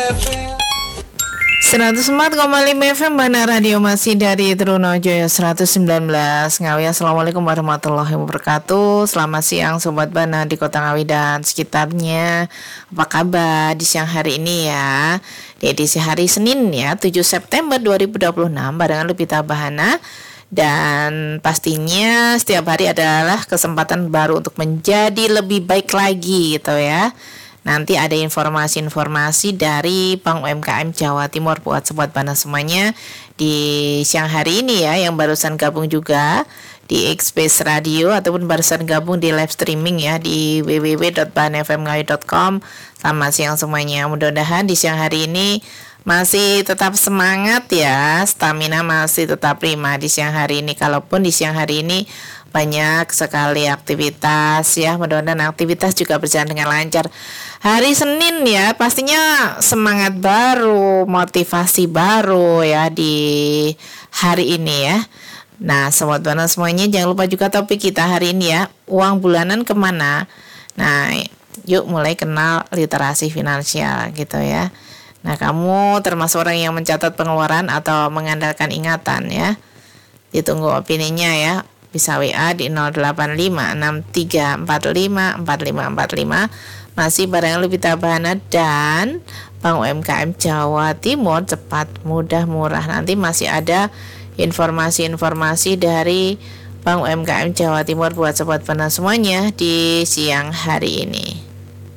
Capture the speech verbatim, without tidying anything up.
seratus empat koma lima F M Bana Radio masih dari Trunojoyo seratus sembilan belas Ngawi. Assalamualaikum warahmatullahi wabarakatuh. Selamat siang Sobat Bana di Kota Ngawi dan sekitarnya. Apa kabar di siang hari ini ya? Di edisi hari Senin ya, tujuh September dua ribu dua puluh enam barengan Lupita Bahana. Dan pastinya setiap hari adalah kesempatan baru untuk menjadi lebih baik lagi gitu ya. Nanti ada informasi-informasi dari Bank U M K M Jawa Timur buat Sobat Bana semuanya di siang hari ini ya, yang barusan gabung juga di X-Space Radio ataupun barusan gabung di live streaming ya di w w w dot bana f m ngawi dot com. Selamat siang semuanya. Mudah-mudahan di siang hari ini masih tetap semangat ya, stamina masih tetap prima di siang hari ini. Kalaupun di siang hari ini banyak sekali aktivitas ya, mudah-mudahan aktivitas juga berjalan dengan lancar. Hari Senin ya, pastinya semangat baru, motivasi baru ya di hari ini ya. Nah Sobat Bana semuanya, jangan lupa juga topik kita hari ini ya, uang bulanan kemana. Nah yuk mulai kenal literasi finansial gitu ya. Nah kamu termasuk orang yang mencatat pengeluaran atau mengandalkan ingatan ya. Ditunggu opininya ya. Bisa W A di nol delapan lima enam tiga empat lima empat lima empat lima. Masih bareng Lupita Bahana dan Bank U M K M Jawa Timur, cepat, mudah, murah. Nanti masih ada informasi-informasi dari Bank U M K M Jawa Timur buat Sobat Bana semuanya di siang hari ini.